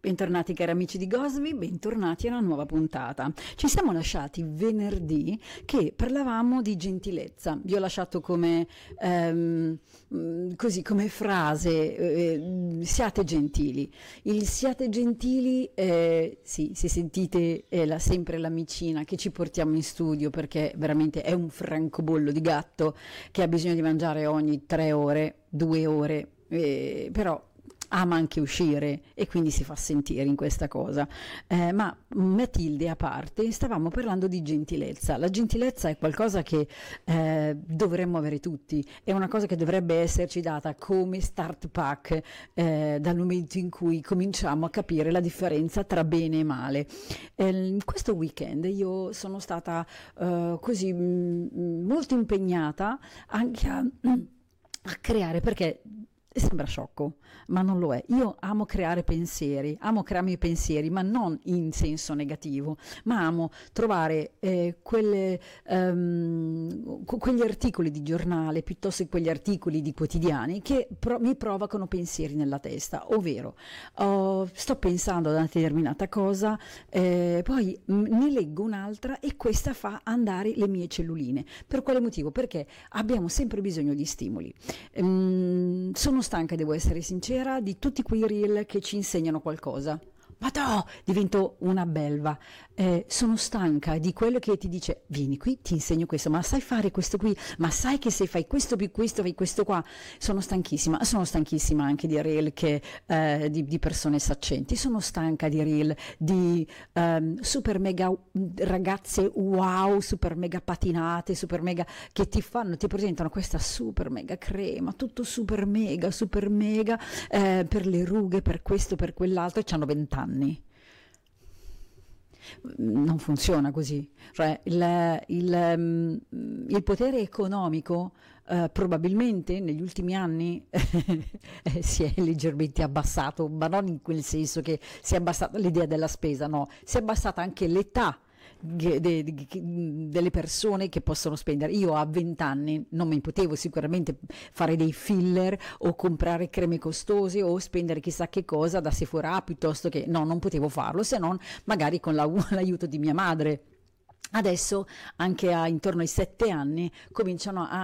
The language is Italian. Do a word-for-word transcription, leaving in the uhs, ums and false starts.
Bentornati cari amici di Gosby, bentornati a una nuova puntata. Ci siamo lasciati venerdì che parlavamo di gentilezza. Vi ho lasciato come, ehm, così, come frase, eh, siate gentili. Il siate gentili, eh, sì, se sentite è la, sempre l'amicina che ci portiamo in studio perché veramente è un francobollo di gatto che ha bisogno di mangiare ogni tre ore, due ore, eh, però ama anche uscire e quindi si fa sentire in questa cosa, eh, ma Matilde a parte stavamo parlando di gentilezza. La gentilezza è qualcosa che eh, dovremmo avere tutti, è una cosa che dovrebbe esserci data come start pack eh, dal momento in cui cominciamo a capire la differenza tra bene e male. Eh, in questo weekend io sono stata eh, così mh, molto impegnata anche a, a creare, perché sembra sciocco, ma non lo è. Io amo creare pensieri, amo crearmi i pensieri, ma non in senso negativo, ma amo trovare eh, quelle, um, quegli articoli di giornale piuttosto che quegli articoli di quotidiani che pro- mi provocano pensieri nella testa, ovvero oh, sto pensando ad una determinata cosa, eh, poi m- ne leggo un'altra e questa fa andare le mie celluline. Per quale motivo? Perché abbiamo sempre bisogno di stimoli. Um, sono stanca, devo essere sincera, di tutti quei reel che ci insegnano qualcosa. Ma no, divento una belva. Eh, sono stanca di quello che ti dice: vieni qui, ti insegno questo, ma sai fare questo qui, ma sai che se fai questo più questo fai questo qua. Sono stanchissima, sono stanchissima anche di reel che, eh, di, di persone saccenti, sono stanca di reel di um, super mega ragazze wow, super mega patinate, super mega, che ti fanno, ti presentano questa super mega crema, tutto super mega, super mega, eh, per le rughe, per questo, per quell'altro, e hanno vent'anni. Non funziona così, cioè il, il, il potere economico eh, probabilmente negli ultimi anni eh, si è leggermente abbassato, ma non in quel senso che si è abbassata l'idea della spesa, no, si è abbassata anche l'età de, de, de, delle persone che possono spendere. Io a venti anni non mi potevo sicuramente fare dei filler o comprare creme costose o spendere chissà che cosa da Sephora, piuttosto che no, non potevo farlo se non magari con la, l'aiuto di mia madre. Adesso anche a intorno ai sette anni cominciano a